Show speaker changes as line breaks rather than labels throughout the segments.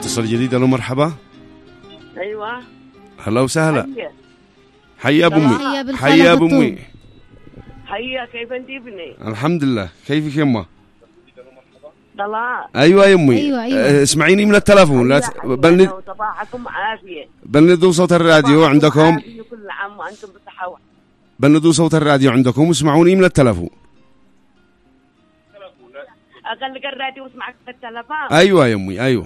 اتصال جديد. الو مرحبا.
ايوه
هلا وسهلا.
حيا
ابو امي. حيا ابو امي.
حيا، كيف انت ابني؟
الحمد لله. كيفك يما؟
طلال.
ايوه يا امي.
أيوة.
اسمعيني من التلفون. لا
بلني صباحكم عافيه.
بلندوا صوت الراديو عندكم.
كل عام وانتم بصحه.
بلندوا صوت الراديو عندكم واسمعوني من التلفون.
اغلق الراديو واسمعك من التلفون.
ايوه يا امي. ايوه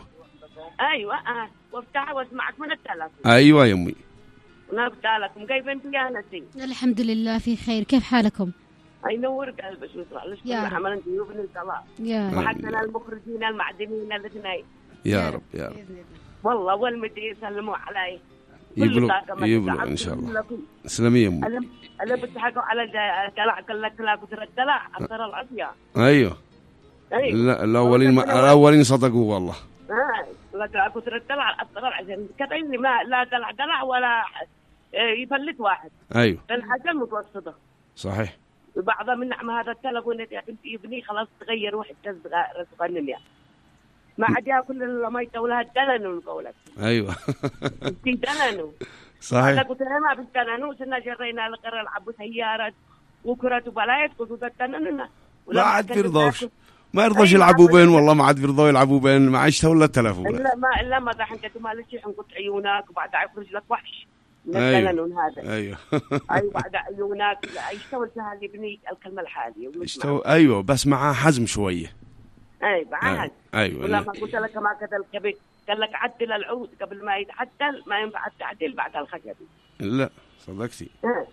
وافتح واسمعك من التلفون.
ايوه يا امي.
نبتالكم. كيف انت يا نسي؟
الحمد لله في خير. كيف حالكم؟
ينور قلبك ويطلع لك كل عمل انت وابن طلال.
يا رب.
وحتى المخرجين المعدنيين الاثنين.
يا رب يا رب.
والله والمدي يسلموا علي.
يبلغ ان شاء الله. تسلمي يا امي.
انا بتحكوا على دلع كلك وترى الدلع اثر العافيه.
ايوه. لا الاولين صدقوا والله.
لا كثر الدلع اثر عشان كتبني ما لا دلع ولا يفلت واحد.
ايوه.
الحاجه المتوسطه.
صحيح.
بعض من نعم هذا التلفون يا بنتي ابني خلاص تغير واحد رزقني يعني. ما عاد ياكل الا ما يتولها الدلن قولك.
ايوه.
في دلنو.
صحيح.
انا قلت لها ما بالدلنو سنا جرينا لقرا العبوا سيارات وكرة وبلايات قلت الدلننا.
ما عاد بيرضوش. ما يرضوش يلعبوا بين والله. ما عاد بيرضوا يلعبوا بين. ما عايش ولا التلفون.
لا ما ذا حنك ما لشي حنقط عيونك وبعد يخرج لك وحش.
ايوه
ايوه بعد عيونك يشتغل سهل ابني الكلمه الحاليه.
ايوه بس معاه حزم شويه.
ايوه
ايوه.
ولما قلت لك ما كذا الكبد قال لك عدل العود قبل ما يتعدل. ما ينفع التعديل بعد الخشب.
لا صدقتي.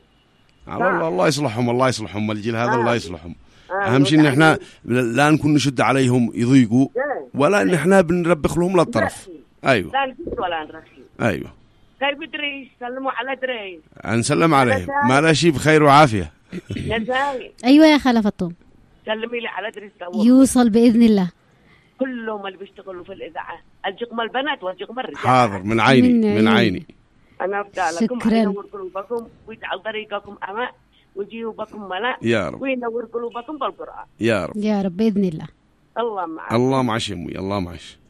الله يصلحهم. الله يصلحهم الجيل هذا. الله يصلحهم. اهم شيء ان احنا لا نكون نشد عليهم يضيقوا ولا ان احنا بنربخ لهم للطرف. ايوه.
لا نجد ولا نرخي.
ايوه.
كيف دريس؟ سلموا على دريس.
نسلم عليه. ما لا شيء بخير وعافيه.
يا زاهي.
ايوه يا خاله فطوم.
سلمي لي على دريس.
يوصل باذن الله.
كلهم اللي بيشتغلوا في الاذاعه الجقم البنات والجقم الرجال.
حاضر من عيني من عيني.
انا افتالكم.
شكرا.
ينور قلوبكم ويجعل طريقكم امان وجيوبكم ملاء
يا رب.
وينور قلوبكم بالقران.
يا رب
يا رب باذن الله.
الله معك.
الله معش يا امي. الله معش.